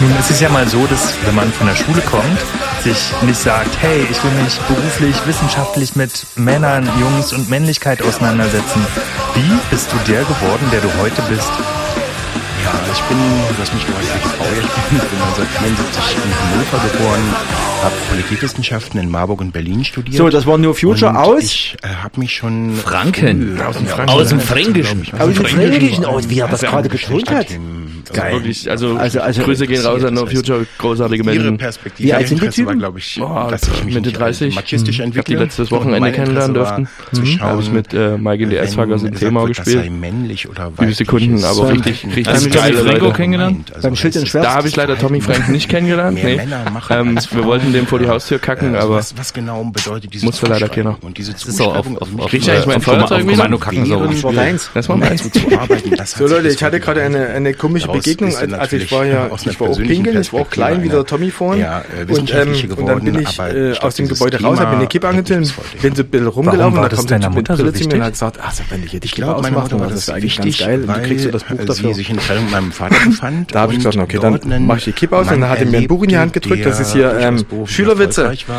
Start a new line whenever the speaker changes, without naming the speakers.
Nun ist es ja mal so, dass wenn man von der Schule kommt, sich nicht sagt, hey, ich will mich beruflich, wissenschaftlich mit Männern, Jungs und Männlichkeit auseinandersetzen. Wie bist du der geworden, der du heute bist?
Ja, du hast mich gefragt, welche Frau ich bin 1974 in Hannover geboren, habe Politikwissenschaften in Marburg und Berlin studiert.
So, das war New Future
und
aus?
Ich habe mich schon...
Franken.
Aus dem Fränkischen.
Aus dem Fränkischen aus, wie er das gerade betont hat.
Geil. Wirklich, also Grüße gehen raus an No Future, großartige
Ihre
Menschen.
Perspektive.
Wie alt sind die Typen?
War, glaube ich, dass ich mich
Mitte
nicht
30.
machistisch
Ich habe die
entwickle.
letztes Wochenende kennenlernen dürfen.
Habe
ich mit Mike in die S-Fager so ein Thema gespielt.
Männlich oder
Wie Sekunden, aber richtig
Hast du Tommy Franco kennengelernt?
Beim Schild in Schwert?
Da habe ich leider Tommy Frank nicht kennengelernt. Nee. Wir wollten dem vor die Haustür kacken, aber
was genau bedeutet diese
musste leider keiner.
Und diese
Das ist doch auf
Krieg ich eigentlich mein Feuerzeug wieder?
Kommando kacken so.
Das war deins.
Das war meins.
So Leute, ich hatte gerade eine komische Begegnung, also ich war auch pinkeln, ich war auch klein wie der Tommy vorhin und dann bin ich aus dem Gebäude raus, habe mir eine Kippe angezündet, bin so ein bisschen rumgelaufen und da kommt
deiner
eine
Mutter
Brille
so
zu mir und hat
wichtig?
gesagt, wenn ich hier die
Ich
Kippe
glaube, meine
ausmache,
Mutter war
das ist
das
eigentlich ganz
wichtig,
geil und du
weil
kriegst so das Buch
sie
dafür.
sich in Trennung mit meinem Vater befand.
Da habe ich gesagt, okay, dann mache ich die Kippe aus und dann hat er mir ein Buch in die Hand gedrückt, das ist hier Schülerwitze.